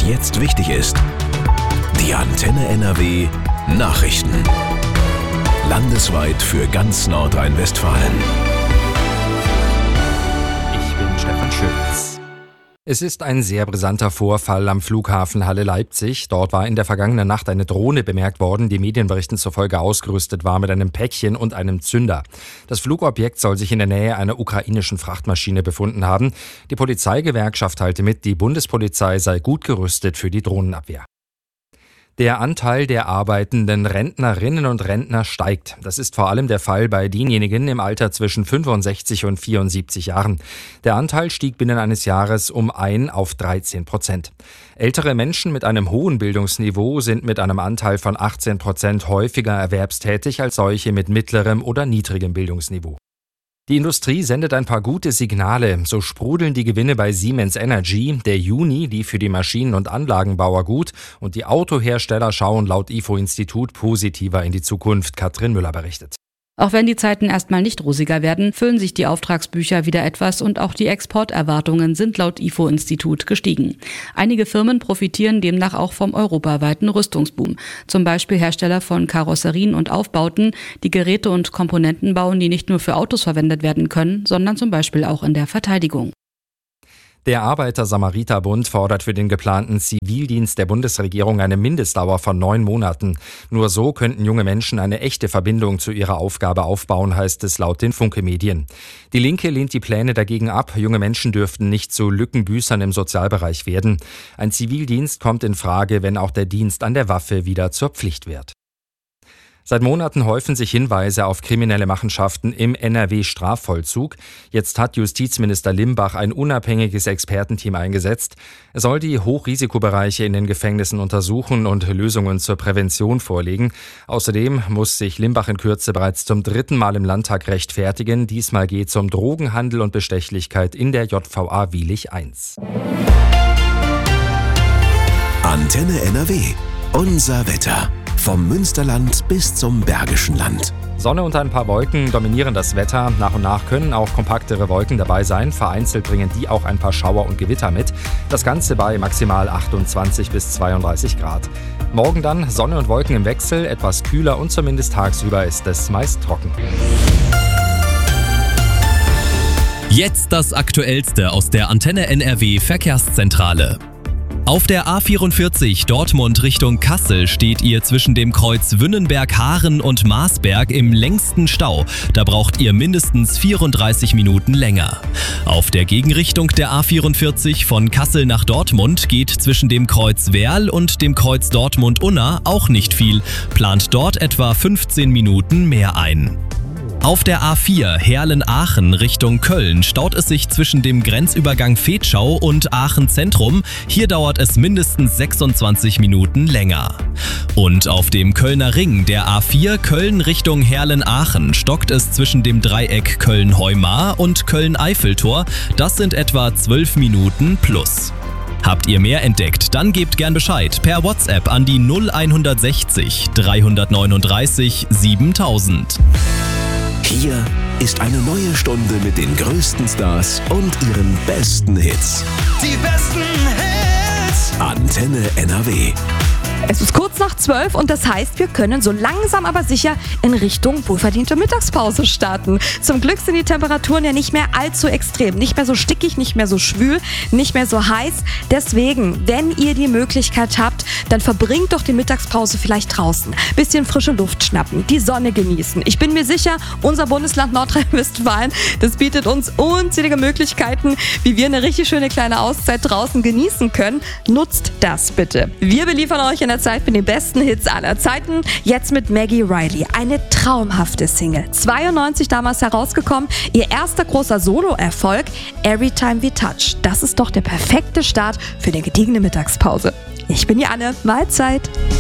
jetzt wichtig ist. Die Antenne NRW Nachrichten. Landesweit für ganz Nordrhein-Westfalen. Ich bin Stefan Schütz. Es ist ein sehr brisanter Vorfall am Flughafen Halle-Leipzig. Dort war in der vergangenen Nacht eine Drohne bemerkt worden, die Medienberichten zufolge ausgerüstet war mit einem Päckchen und einem Zünder. Das Flugobjekt soll sich in der Nähe einer ukrainischen Frachtmaschine befunden haben. Die Polizeigewerkschaft teilte mit, die Bundespolizei sei gut gerüstet für die Drohnenabwehr. Der Anteil der arbeitenden Rentnerinnen und Rentner steigt. Das ist vor allem der Fall bei denjenigen im Alter zwischen 65 und 74 Jahren. Der Anteil stieg binnen eines Jahres um 1 auf 13%. Ältere Menschen mit einem hohen Bildungsniveau sind mit einem Anteil von 18% häufiger erwerbstätig als solche mit mittlerem oder niedrigem Bildungsniveau. Die Industrie sendet ein paar gute Signale. So sprudeln die Gewinne bei Siemens Energy. Der Juni lief für die Maschinen- und Anlagenbauer gut und die Autohersteller schauen laut IFO-Institut positiver in die Zukunft. Katrin Müller berichtet. Auch wenn die Zeiten erstmal nicht rosiger werden, füllen sich die Auftragsbücher wieder etwas und auch die Exporterwartungen sind laut IFO-Institut gestiegen. Einige Firmen profitieren demnach auch vom europaweiten Rüstungsboom. Zum Beispiel Hersteller von Karosserien und Aufbauten, die Geräte und Komponenten bauen, die nicht nur für Autos verwendet werden können, sondern zum Beispiel auch in der Verteidigung. Der Arbeiter-Samariter-Bund fordert für den geplanten Zivildienst der Bundesregierung eine Mindestdauer von 9 Monaten. Nur so könnten junge Menschen eine echte Verbindung zu ihrer Aufgabe aufbauen, heißt es laut den Funke-Medien. Die Linke lehnt die Pläne dagegen ab. Junge Menschen dürften nicht zu Lückenbüßern im Sozialbereich werden. Ein Zivildienst kommt in Frage, wenn auch der Dienst an der Waffe wieder zur Pflicht wird. Seit Monaten häufen sich Hinweise auf kriminelle Machenschaften im NRW-Strafvollzug. Jetzt hat Justizminister Limbach ein unabhängiges Expertenteam eingesetzt. Es soll die Hochrisikobereiche in den Gefängnissen untersuchen und Lösungen zur Prävention vorlegen. Außerdem muss sich Limbach in Kürze bereits zum 3. Mal im Landtag rechtfertigen. Diesmal geht es um Drogenhandel und Bestechlichkeit in der JVA Wielich I. Antenne NRW. Unser Wetter. Vom Münsterland bis zum Bergischen Land. Sonne und ein paar Wolken dominieren das Wetter. Nach und nach können auch kompaktere Wolken dabei sein. Vereinzelt bringen die auch ein paar Schauer und Gewitter mit. Das Ganze bei maximal 28 bis 32 Grad. Morgen dann Sonne und Wolken im Wechsel, etwas kühler und zumindest tagsüber ist es meist trocken. Jetzt das Aktuellste aus der Antenne NRW Verkehrszentrale. Auf der A44 Dortmund Richtung Kassel steht ihr zwischen dem Kreuz Wünnenberg-Haaren und Marsberg im längsten Stau. Da braucht ihr mindestens 34 Minuten länger. Auf der Gegenrichtung der A44 von Kassel nach Dortmund geht zwischen dem Kreuz Werl und dem Kreuz Dortmund-Unna auch nicht viel. Plant dort etwa 15 Minuten mehr ein. Auf der A4 Heerlen-Aachen Richtung Köln staut es sich zwischen dem Grenzübergang Vetschau und Aachen Zentrum. Hier dauert es mindestens 26 Minuten länger. Und auf dem Kölner Ring der A4 Köln Richtung Heerlen-Aachen stockt es zwischen dem Dreieck Köln-Heumar und Köln-Eiffeltor. Das sind etwa 12 Minuten plus. Habt ihr mehr entdeckt? Dann gebt gern Bescheid per WhatsApp an die 0160 339 7000. Hier ist eine neue Stunde mit den größten Stars und ihren besten Hits. Die besten Hits. Antenne NRW. Es ist kurz nach 12 und das heißt, wir können so langsam aber sicher in Richtung wohlverdiente Mittagspause starten. Zum Glück sind die Temperaturen ja nicht mehr allzu extrem, nicht mehr so stickig, nicht mehr so schwül, nicht mehr so heiß. Deswegen, wenn ihr die Möglichkeit habt, dann verbringt doch die Mittagspause vielleicht draußen. Bisschen frische Luft schnappen, die Sonne genießen. Ich bin mir sicher, unser Bundesland Nordrhein-Westfalen, das bietet uns unzählige Möglichkeiten, wie wir eine richtig schöne kleine Auszeit draußen genießen können. Nutzt das bitte. Wir beliefern euch in der Zeit mit den besten Hits aller Zeiten. Jetzt mit Maggie Riley. Eine traumhafte Single. 92 damals herausgekommen. Ihr erster großer Solo-Erfolg. Every Time We Touch. Das ist doch der perfekte Start für eine gediegene Mittagspause. Ich bin die Anne. Mahlzeit.